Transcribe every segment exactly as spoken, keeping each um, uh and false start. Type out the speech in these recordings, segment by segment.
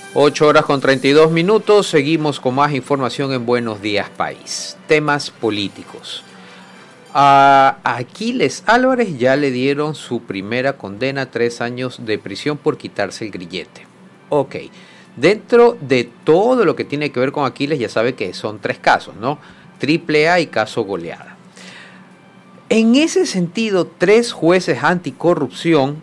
ocho horas con treinta y dos minutos, seguimos con más información en Buenos Días País. Temas políticos. A Aquiles Álvarez ya le dieron su primera condena, tres años de prisión por quitarse el grillete. Ok, dentro de todo lo que tiene que ver con Aquiles, ya sabe que son tres casos, ¿no? Triple A y caso goleada. En ese sentido, tres jueces anticorrupción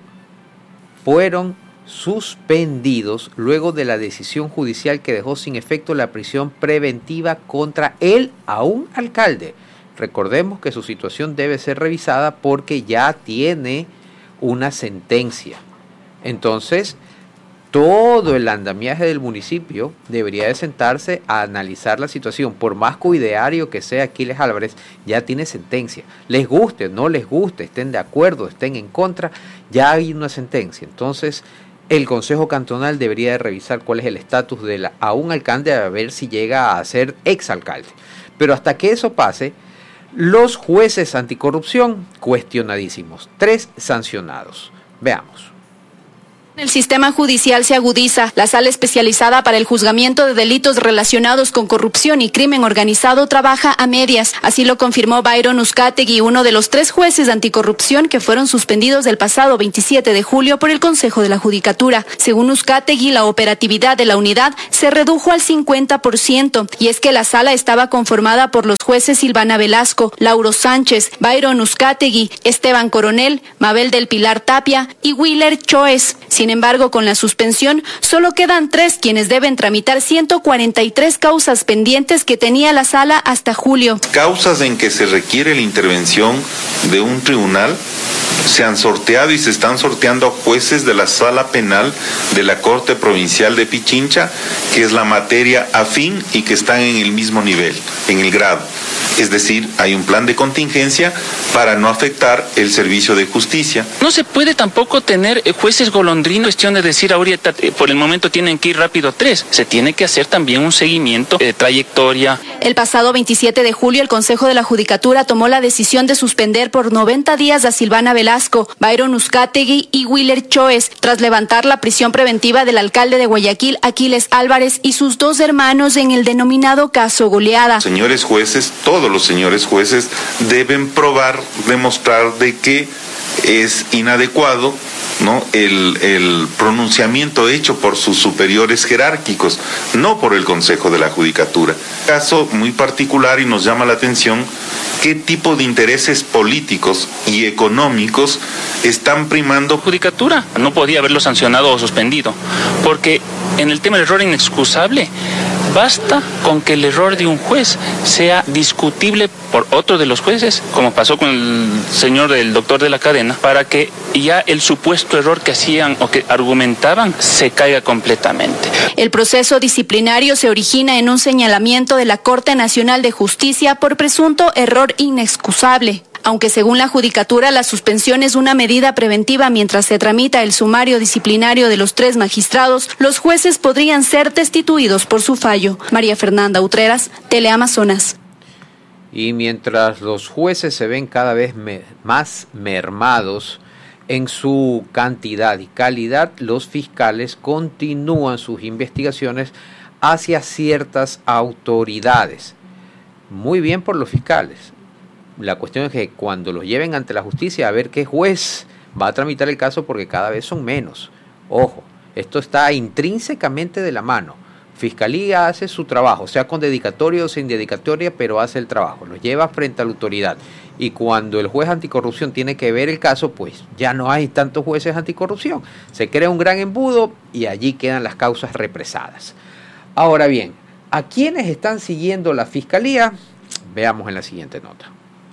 fueron suspendidos luego de la decisión judicial que dejó sin efecto la prisión preventiva contra el aún alcalde. Recordemos que su situación debe ser revisada porque ya tiene una sentencia. Entonces, todo el andamiaje del municipio debería de sentarse a analizar la situación. Por más coideario que sea Aquiles Álvarez, ya tiene sentencia. Les guste o no les guste, estén de acuerdo, estén en contra, ya hay una sentencia. Entonces, el Consejo Cantonal debería de revisar cuál es el estatus de a un alcalde, a ver si llega a ser exalcalde. Pero hasta que eso pase, los jueces anticorrupción cuestionadísimos, tres sancionados. Veamos. El sistema judicial se agudiza. La sala especializada para el juzgamiento de delitos relacionados con corrupción y crimen organizado trabaja a medias. Así lo confirmó Byron Uzcategui, uno de los tres jueces anticorrupción que fueron suspendidos el pasado veintisiete de julio por el Consejo de la Judicatura. Según Uzcategui, la operatividad de la unidad se redujo al cincuenta por ciento. Y es que la sala estaba conformada por los jueces Silvana Velasco, Lauro Sánchez, Byron Uzcategui, Esteban Coronel, Mabel del Pilar Tapia y Willer Choes. Sin embargo, con la suspensión, solo quedan tres quienes deben tramitar ciento cuarenta y tres causas pendientes que tenía la sala hasta julio. Causas en que se requiere la intervención de un tribunal se han sorteado y se están sorteando a jueces de la sala penal de la Corte Provincial de Pichincha, que es la materia afín y que están en el mismo nivel, en el grado. Es decir, hay un plan de contingencia para no afectar el servicio de justicia. No se puede tampoco tener jueces golondrinos, cuestión de decir ahorita por el momento tienen que ir rápido tres. Se tiene que hacer también un seguimiento de trayectoria. El pasado veintisiete de julio, el Consejo de la Judicatura tomó la decisión de suspender por noventa días a Silvana Velasco, Byron Uzcategui y Willer Choes, tras levantar la prisión preventiva del alcalde de Guayaquil, Aquiles Álvarez, y sus dos hermanos en el denominado caso goleada. Señores jueces, todos los señores jueces deben probar, demostrar de que es inadecuado, ¿no?, el, el pronunciamiento hecho por sus superiores jerárquicos, no por el Consejo de la Judicatura. Caso muy particular, y nos llama la atención qué tipo de intereses políticos y económicos están primando. Judicatura no podía haberlo sancionado o suspendido, porque en el tema del error inexcusable, basta con que el error de un juez sea discutible por otro de los jueces, como pasó con el señor del doctor de la cadena, para que ya el supuesto error que hacían o que argumentaban se caiga completamente. El proceso disciplinario se origina en un señalamiento de la Corte Nacional de Justicia por presunto error inexcusable. Aunque según la Judicatura la suspensión es una medida preventiva mientras se tramita el sumario disciplinario de los tres magistrados, los jueces podrían ser destituidos por su fallo. María Fernanda Utreras, Teleamazonas. Y mientras los jueces se ven cada vez me- más mermados en su cantidad y calidad, los fiscales continúan sus investigaciones hacia ciertas autoridades. Muy bien por los fiscales. La cuestión es que cuando los lleven ante la justicia, a ver qué juez va a tramitar el caso, porque cada vez son menos. Ojo, esto está intrínsecamente de la mano. Fiscalía hace su trabajo, sea con dedicatoria o sin dedicatoria, pero hace el trabajo, lo lleva frente a la autoridad. Y cuando el juez anticorrupción tiene que ver el caso, pues ya no hay tantos jueces anticorrupción. Se crea un gran embudo y allí quedan las causas represadas. Ahora bien, ¿a quiénes están siguiendo la fiscalía? Veamos en la siguiente nota.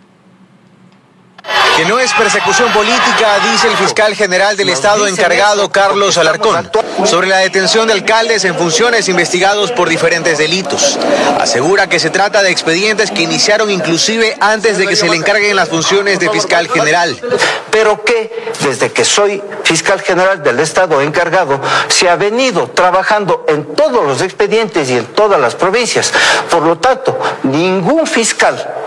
Que no es persecución política, dice el fiscal general del Estado encargado, Carlos Alarcón, sobre la detención de alcaldes en funciones investigados por diferentes delitos. Asegura que se trata de expedientes que iniciaron inclusive antes de que se le encarguen las funciones de fiscal general. Pero que desde que soy fiscal general del Estado encargado, se ha venido trabajando en todos los expedientes y en todas las provincias. Por lo tanto, ningún fiscal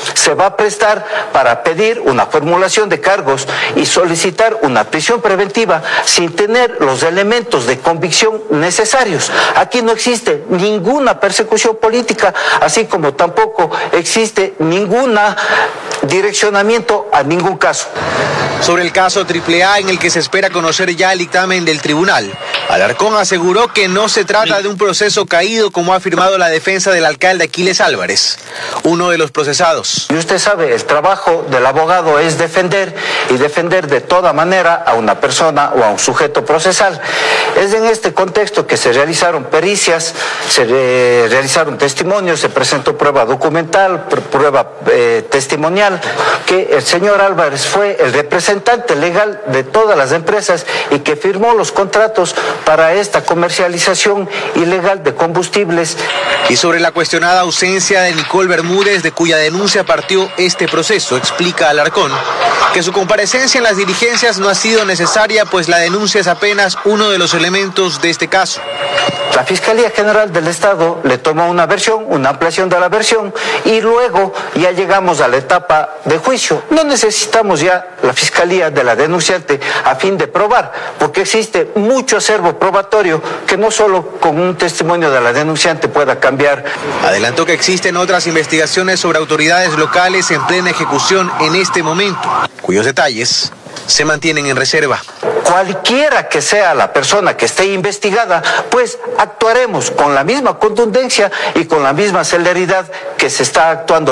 se va a prestar para pedir una formulación de cargos y solicitar una prisión preventiva sin tener los elementos de convicción necesarios. Aquí no existe ninguna persecución política, así como tampoco existe ningún direccionamiento a ningún caso. Sobre el caso Triple A, en el que se espera conocer ya el dictamen del tribunal, Alarcón aseguró que no se trata de un proceso caído, como ha afirmado la defensa del alcalde Aquiles Álvarez, uno de los procesados. Y usted sabe, el trabajo del abogado es defender, y defender de toda manera a una persona o a un sujeto procesal. Es en este contexto que se realizaron pericias, se re realizaron testimonios, se presentó prueba documental, pr prueba eh, testimonial, que el señor Álvarez fue el representante legal de todas las empresas y que firmó los contratos para esta comercialización ilegal de combustibles. Y sobre la cuestionada ausencia de Nicole Bermúdez, de cuya denuncia partió este proceso, explica Alarcón que su comparecencia en las diligencias no ha sido necesaria, pues la denuncia es apenas uno de los elementos de este caso. La Fiscalía General del Estado le tomó una versión, una ampliación de la versión, y luego ya llegamos a la etapa de juicio. No necesitamos ya la Fiscalía de la denunciante a fin de probar, porque existe mucho acervo probatorio que no solo con un testimonio de la denunciante pueda cambiar. Adelantó que existen otras investigaciones sobre autoridades locales en plena ejecución en este momento, cuyos detalles se mantienen en reserva. Cualquiera que sea la persona que esté investigada, pues actuaremos con la misma contundencia y con la misma celeridad que se está actuando